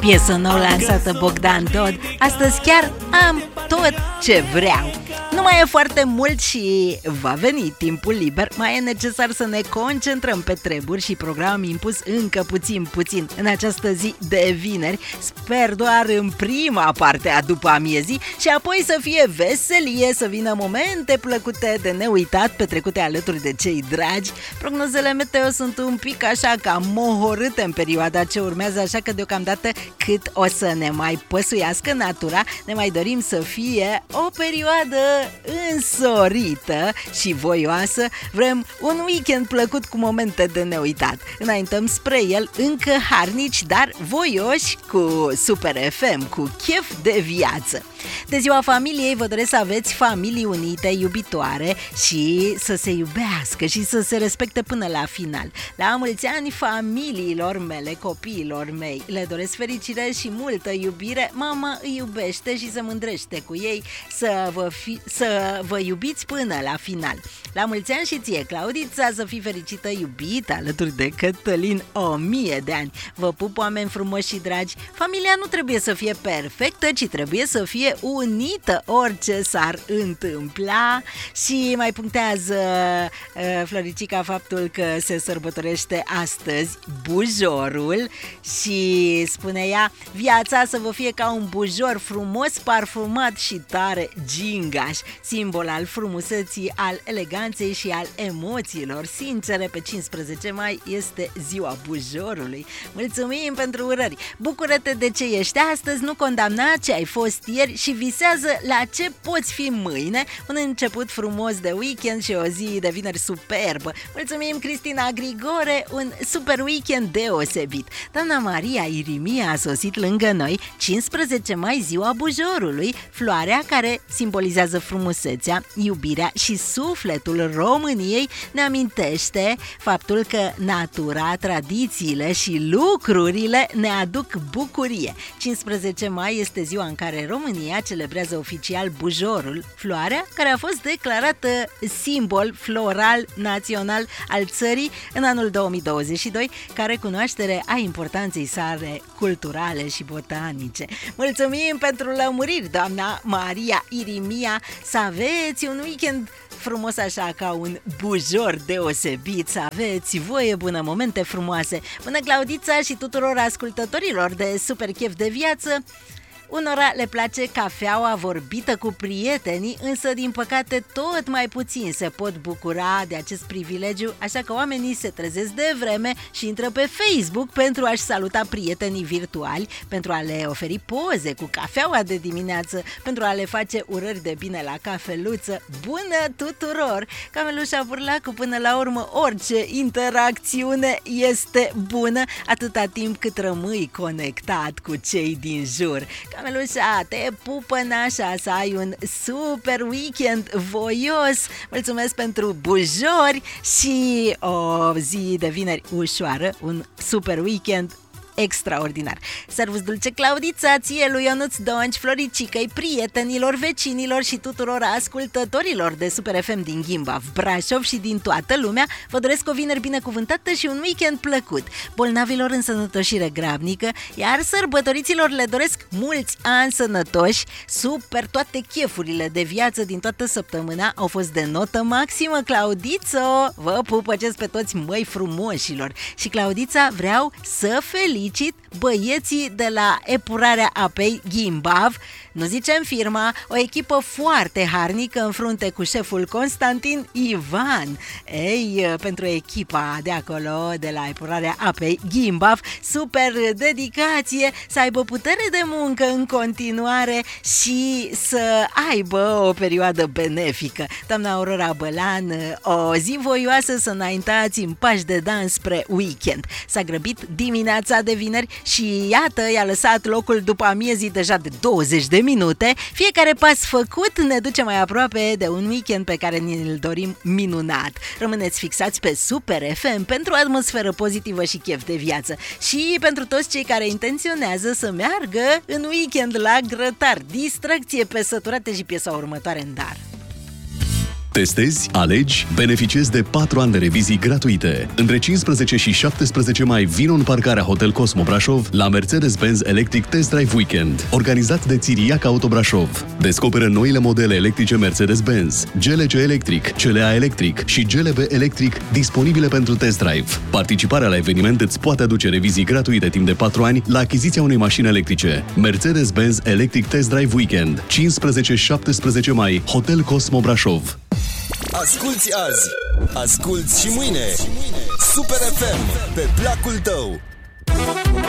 Piesă nouă lansată Bogdan Dod. Astăzi chiar am tot ce vreau. Nu mai e foarte mult și va veni timpul liber. Mai e necesar să ne concentrăm pe treburi și program impus încă puțin în această zi de vineri. Sper doar în prima parte a după amiezii și apoi să fie veselie, să vină momente plăcute de neuitat, petrecute alături de cei dragi. Prognozele meteo sunt un pic așa cam mohorâte în perioada ce urmează, așa că deocamdată cât o să ne mai păsuiască natura, ne mai dorim să fie o perioadă însorită și voioasă. Vrem un weekend plăcut cu momente de neuitat. Înaintăm spre el încă harnici, dar voioși, cu Super FM, cu chef de viață. De ziua familiei vă doresc să aveți familii unite, iubitoare și să se iubească și să se respecte până la final. La mulți ani familiilor mele, copiilor mei, le doresc fericire și multă iubire. Mama îi iubește și se mândrește cu ei, să vă iubiți până la final. La mulți ani și ție, Claudița, să fii fericită, iubită, alături de Cătălin 1000 de ani. Vă pup, oameni frumoși și dragi. Familia nu trebuie să fie perfectă, ci trebuie să fie unită, orice s-ar întâmpla. Și mai punctează Floricica faptul că se sărbătorește astăzi bujorul și spune ea: viața să vă fie ca un bujor frumos, parfumat și tare gingaș, simbol al frumuseții, al eleganței și al emoțiilor sincere. Pe 15 mai este ziua bujorului. Mulțumim pentru urări. Bucură-te de ce ești astăzi, nu condamna ce ai fost ieri și visează la ce poți fi mâine. Un început frumos de weekend și o zi de vineri superbă. Mulțumim, Cristina Grigore, un super weekend deosebit. Doamna Maria Irimia a sosit lângă noi. 15 mai, ziua bujorului, floarea care simbolizează frumusețea, iubirea și sufletul României, ne amintește faptul că natura, tradițiile și lucrurile ne aduc bucurie. 15 mai este ziua în care România celebrează oficial bujorul, floarea care a fost declarată simbol floral național al țării în anul 2022, ca recunoaștere a importanței sale culturale și botanice. Mulțumim pentru lămuriri, doamna Maria Irimia. Să aveți un weekend frumos așa ca un bujor deosebit, să aveți voie bună, momente frumoase. Bună, Claudița, și tuturor ascultătorilor de Super Chef de Viață. Unora le place cafeaua vorbită cu prietenii, însă din păcate tot mai puțin se pot bucura de acest privilegiu, așa că oamenii se trezesc de vreme și intră pe Facebook pentru a-și saluta prietenii virtuali, pentru a le oferi poze cu cafeaua de dimineață, pentru a le face urări de bine la cafeluță. Bună tuturor! Camelușa Burlacu, până la urmă orice interacțiune este bună atâta timp cât rămâi conectat cu cei din jur. Camelușa, te pupă nașa, să ai un super weekend voios. Mulțumesc pentru bujori și o zi de vineri ușoară, un super weekend extraordinar. Servus dulce, Claudița, ție, lui Ionuț Donci, Floricicăi, prietenilor, vecinilor și tuturor ascultătorilor de Super FM din Gimbav, Brașov și din toată lumea. Vă doresc o vineri binecuvântată și un weekend plăcut. Bolnavilor în sănătoșire grabnică, iar sărbătoriților le doresc mulți ani sănătoși. Super, toate chefurile de viață din toată săptămâna au fost de notă maximă, Claudiță. Vă pupăcesc pe toți, măi frumoșilor. Și Claudița, vreau să felicit băieții de la epurarea apei Gimbav, nu zicem firma, o echipă foarte harnică în frunte cu șeful Constantin Ivan. Ei, pentru echipa de acolo, de la epurarea apei Gimbav, super dedicație, să aibă putere de muncă în continuare și să aibă o perioadă benefică. Doamna Aurora Bălan, o zi voioasă, să înaintați în pași de dans spre weekend. S-a grăbit dimineața de vineri și iată, i-a lăsat locul după amiezii deja de 20 de minute. Fiecare pas făcut ne duce mai aproape de un weekend pe care ni-l dorim minunat. Rămâneți fixați pe Super FM pentru atmosferă pozitivă și chef de viață. Și pentru toți cei care intenționează să meargă în weekend la grătar, distracție pe săturate și piesa următoare în dar. Testezi, alegi, beneficiezi de 4 ani de revizii gratuite. Între 15 și 17 mai vino în parcarea Hotel Cosmo Brașov la Mercedes-Benz Electric Test Drive Weekend, organizat de Țiriac Auto Brașov. Descoperă noile modele electrice Mercedes-Benz, GLC Electric, CLA Electric și GLB Electric disponibile pentru test drive. Participarea la eveniment îți poate aduce revizii gratuite timp de 4 ani la achiziția unei mașini electrice. Mercedes-Benz Electric Test Drive Weekend, 15-17 mai, Hotel Cosmo Brașov. Asculți azi, asculți și mâine. Super FM, pe placul tău.